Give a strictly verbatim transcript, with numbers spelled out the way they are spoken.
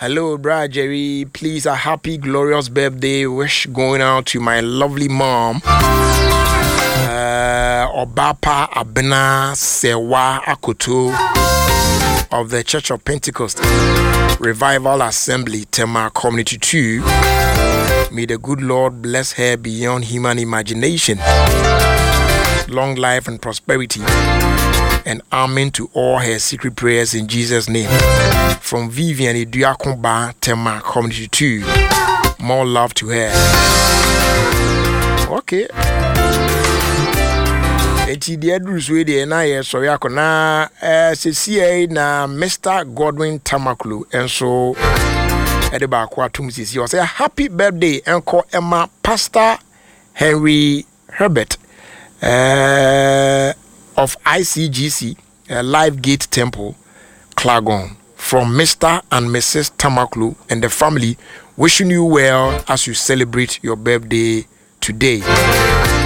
Hello, Brad Jerry. Please, a happy, glorious birthday wish going out to my lovely mom. Uh, Obapa Abena Sewa Akoto of the Church of Pentecost Revival Assembly, Tema Community two. May the good Lord bless her beyond human imagination. Long life and prosperity. And amen to all her secret prayers in Jesus' name. From Vivian Iduakumba, Tema Community two. More love to her. Okay. Eti the address we dey na ye sorry akona eh C na Mister Godwin Tamaklu enso ede ba kwa tum sisi o say happy birthday enko Emma Pastor Henry Herbert uh, of I C G C uh, Live Gate Temple Klagon from Mister and Missus Tamaklu and the family, wishing you well as you celebrate your birthday today.